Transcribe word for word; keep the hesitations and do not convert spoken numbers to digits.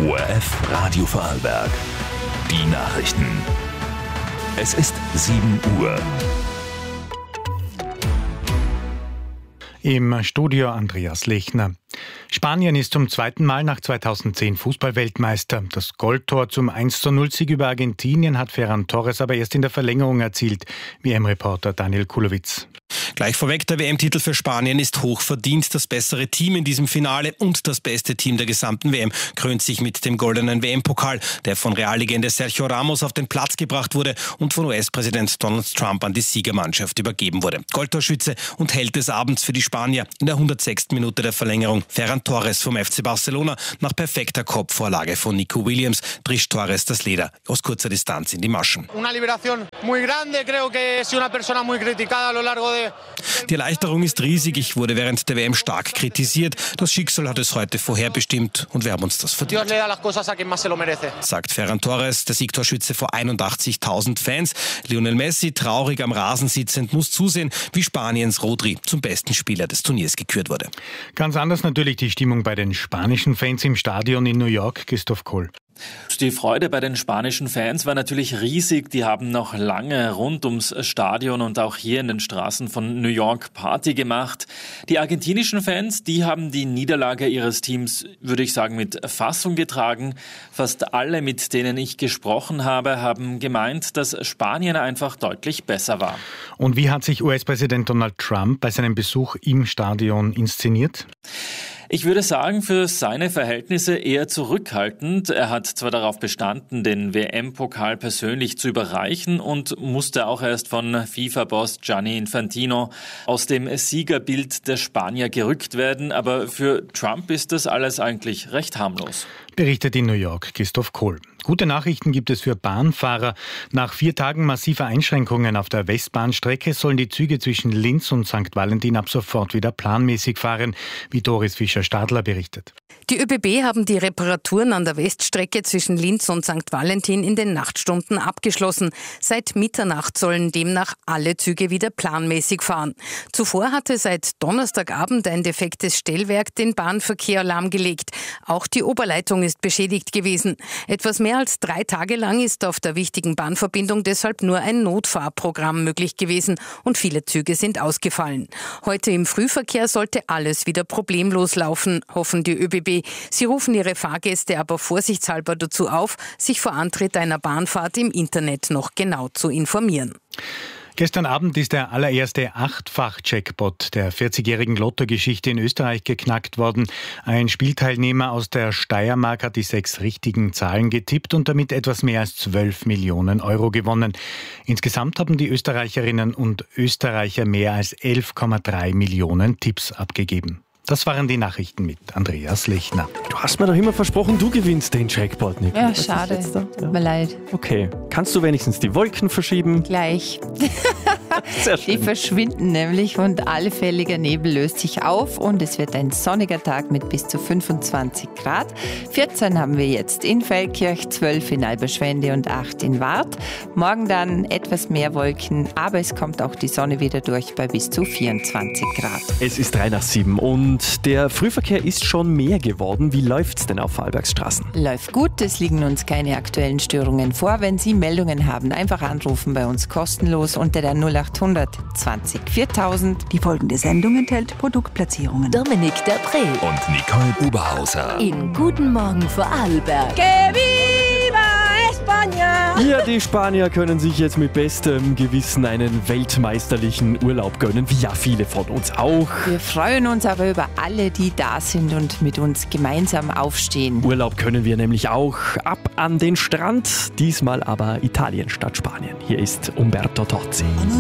O R F Radio Vorarlberg. Die Nachrichten. Es ist sieben Uhr. Im Studio Andreas Lechner. Spanien ist zum zweiten Mal nach zweitausendzehn Fußballweltmeister. Das Goldtor zum eins zu null Sieg über Argentinien hat Ferran Torres aber erst in der Verlängerung erzielt. W M-Reporter Daniel Kulowitz. Gleich vorweg, der W M-Titel für Spanien ist hochverdient. Das bessere Team in diesem Finale und das beste Team der gesamten W M krönt sich mit dem goldenen W M-Pokal, der von Reallegende Sergio Ramos auf den Platz gebracht wurde und von U S-Präsident Donald Trump an die Siegermannschaft übergeben wurde. Goldtorschütze und Held des Abends für die Spanier in der hundertsechsten Minute der Verlängerung. Ferran Torres vom F C Barcelona nach perfekter Kopfvorlage von Nico Williams trischt Torres das Leder aus kurzer Distanz in die Maschen. Die Erleichterung ist riesig. Ich wurde während der W M stark kritisiert. Das Schicksal hat es heute vorherbestimmt und wir haben uns das verdient, sagt Ferran Torres, der Siegtorschütze vor einundachtzigtausend Fans. Lionel Messi, traurig am Rasen sitzend, muss zusehen, wie Spaniens Rodri zum besten Spieler des Turniers gekürt wurde. Ganz anders natürlich die Stimmung bei den spanischen Fans im Stadion in New York. Christoph Kohl. Die Freude bei den spanischen Fans war natürlich riesig. Die haben noch lange rund ums Stadion und auch hier in den Straßen von New York Party gemacht. Die argentinischen Fans, die haben die Niederlage ihres Teams, würde ich sagen, mit Fassung getragen. Fast alle, mit denen ich gesprochen habe, haben gemeint, dass Spanien einfach deutlich besser war. Und wie hat sich U S-Präsident Donald Trump bei seinem Besuch im Stadion inszeniert? Ich würde sagen, für seine Verhältnisse eher zurückhaltend. Er hat zwar darauf bestanden, den W M-Pokal persönlich zu überreichen und musste auch erst von FIFA-Boss Gianni Infantino aus dem Siegerbild der Spanier gerückt werden, aber für Trump ist das alles eigentlich recht harmlos. Berichtet in New York Christoph Kohl. Gute Nachrichten gibt es für Bahnfahrer. Nach vier Tagen massiver Einschränkungen auf der Westbahnstrecke sollen die Züge zwischen Linz und Sankt Valentin ab sofort wieder planmäßig fahren, wie Doris Fischer-Stadler berichtet. Die ÖBB haben die Reparaturen an der Weststrecke zwischen Linz und Sankt Valentin in den Nachtstunden abgeschlossen. Seit Mitternacht sollen demnach alle Züge wieder planmäßig fahren. Zuvor hatte seit Donnerstagabend ein defektes Stellwerk den Bahnverkehr lahmgelegt. Auch die Oberleitung ist beschädigt gewesen. Etwas mehr als drei Tage lang ist auf der wichtigen Bahnverbindung deshalb nur ein Notfahrprogramm möglich gewesen und viele Züge sind ausgefallen. Heute im Frühverkehr sollte alles wieder problemlos laufen, hoffen die ÖBB. Sie rufen ihre Fahrgäste aber vorsichtshalber dazu auf, sich vor Antritt einer Bahnfahrt im Internet noch genau zu informieren. Gestern Abend ist der allererste Achtfach-Jackpot der vierzigjährigen Lotto-Geschichte in Österreich geknackt worden. Ein Spielteilnehmer aus der Steiermark hat die sechs richtigen Zahlen getippt und damit etwas mehr als zwölf Millionen Euro gewonnen. Insgesamt haben die Österreicherinnen und Österreicher mehr als elf Komma drei Millionen Tipps abgegeben. Das waren die Nachrichten mit Andreas Lechner. Du hast mir doch immer versprochen, du gewinnst den Jackpot, Nico. Ja, schade. Tut mir leid. Okay. Kannst du wenigstens die Wolken verschieben? Gleich. Sehr schön. Die verschwinden nämlich und allfälliger Nebel löst sich auf und es wird ein sonniger Tag mit bis zu fünfundzwanzig Grad. vierzehn haben wir jetzt in Feldkirch, zwölf in Alberschwende und acht in Wart. Morgen dann etwas mehr Wolken, aber es kommt auch die Sonne wieder durch bei bis zu vierundzwanzig Grad. Es ist drei nach sieben und der Frühverkehr ist schon mehr geworden. Wie läuft's denn auf Vorarlbergs Straßen? Läuft gut, es liegen uns keine aktuellen Störungen vor. Wenn Sie Meldungen haben, einfach anrufen bei uns kostenlos unter der null achthundert zwanzig viertausend. Die folgende Sendung enthält Produktplatzierungen. Dominik Dapré und Nicole Oberhauser In Guten Morgen Vorarlberg. Ja, die Spanier können sich jetzt mit bestem Gewissen einen weltmeisterlichen Urlaub gönnen, wie ja viele von uns auch. Wir freuen uns aber über alle, die da sind und mit uns gemeinsam aufstehen. Urlaub können wir nämlich auch ab an den Strand, diesmal aber Italien statt Spanien. Hier ist Umberto Tozzi.